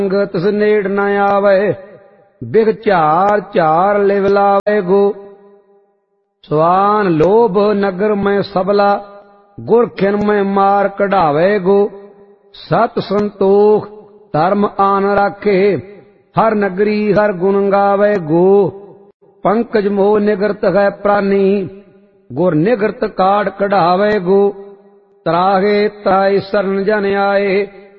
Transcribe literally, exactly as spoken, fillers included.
तिस नेड़ न आवे। बिग झार झार लिव लावे गो। स्वान लोभ नगर में सबला, गुर खिन में मार कढ़ावे गो। सत संतोख धर्म आन राखे, हर नगरी हर गुण गावे गो। पंकज मोह निगृत है प्राणी, गुर निगृत काट कढ़ावे गो। त्राहे त्राय शरण जन आए,